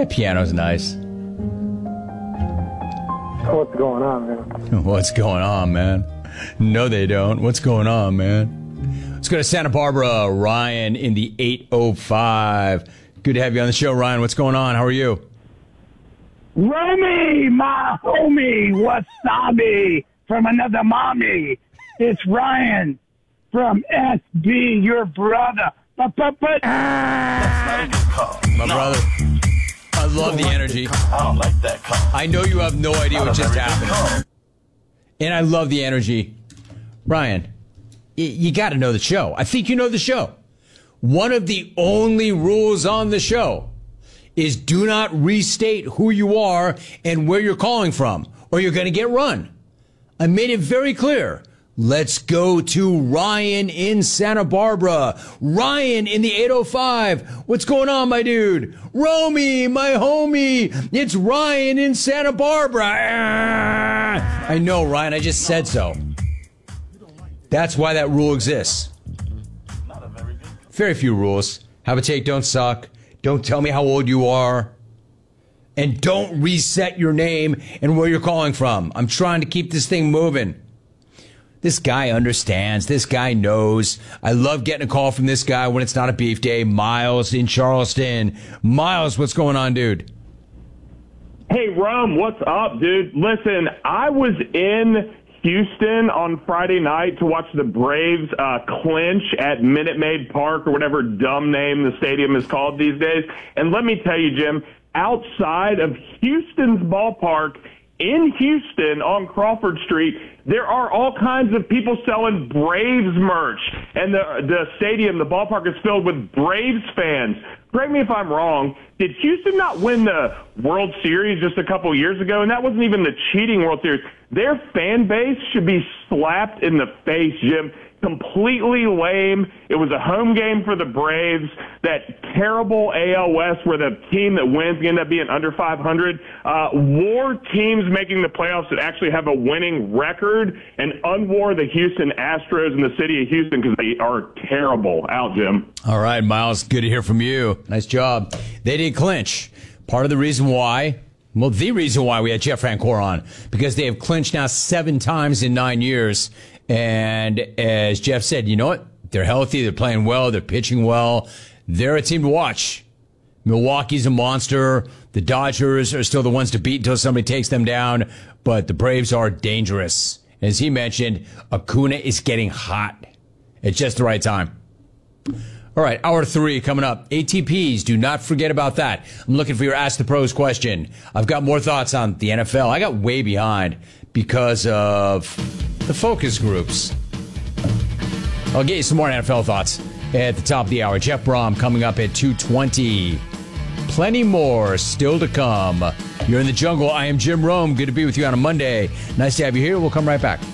That piano's nice. What's going on, man? What's going on, man? No, they don't. What's going on, man? Let's go to Santa Barbara. Ryan in the 805. Good to have you on the show, Ryan. What's going on? How are you? Romy, my homie, wasabi from another mommy. It's Ryan from SB, your brother. My brother. I love the energy. I don't like that call. I know you have no idea what just happened. And I love the energy. Ryan, you got to know the show. I think you know the show. One of the only rules on the show is do not restate who you are and where you're calling from, or you're going to get run. I made it very clear. Let's go to Ryan in Santa Barbara. Ryan in the 805. What's going on, my dude? Romy, my homie. It's Ryan in Santa Barbara. I know, Ryan. I just said so. That's why that rule exists. Very few rules. Have a take, don't suck. Don't tell me how old you are. And don't reset your name and where you're calling from. I'm trying to keep this thing moving. This guy understands. This guy knows. I love getting a call from this guy when it's not a beef day. Miles in Charleston. Miles, what's going on, dude? Hey, Rum, what's up, dude? Listen, I was in Houston on Friday night to watch the Braves clinch at Minute Maid Park, or whatever dumb name the stadium is called these days. And let me tell you, Jim, outside of Houston's ballpark, in Houston on Crawford Street, there are all kinds of people selling Braves merch. And the stadium, the ballpark, is filled with Braves fans. Correct me if I'm wrong. Did Houston not win the World Series just a couple years ago? And that wasn't even the cheating World Series. Their fan base should be slapped in the face, Jim. Completely lame. It was a home game for the Braves. That terrible AL West where the team that wins end up being under 500. War teams making the playoffs that actually have a winning record, and unwar the Houston Astros in the city of Houston because they are terrible. Out, Jim. All right, Miles. Good to hear from you. Nice job. They did clinch. Part of the reason why, well, the reason why we had Jeff Francoeur on, because they have clinched now 7 times in 9 years. And as Jeff said, you know what? They're healthy. They're playing well. They're pitching well. They're a team to watch. Milwaukee's a monster. The Dodgers are still the ones to beat until somebody takes them down. But the Braves are dangerous. As he mentioned, Acuna is getting hot at just the right time. All right, hour 3 coming up. ATPs, do not forget about that. I'm looking for your Ask the Pros question. I've got more thoughts on the NFL. I got way behind because of the focus groups. I'll get you some more NFL thoughts at the top of the hour. Jeff Brom coming up at 2:20. Plenty more still to come. You're in the jungle. I am Jim Rome. Good to be with you on a Monday. Nice to have you here. We'll come right back.